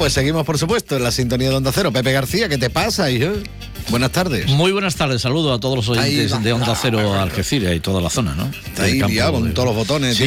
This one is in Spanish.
pues seguimos, por supuesto, en la sintonía de Onda Cero. Pepe García, ¿qué te pasa, hijo? Buenas tardes. Muy buenas tardes, saludo a todos los oyentes de Onda Cero Algeciras y toda la zona, ¿no? Está ahí liado con todos los botones.